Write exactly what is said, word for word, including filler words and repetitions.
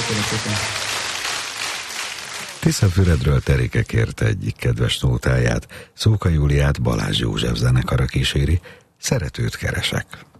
Köszönöm szépen. Tiszafüredről Terike kérte egyik kedves nótáját, Szóka Júliát Balázs József zenekara kíséri, Szeretőt keresek.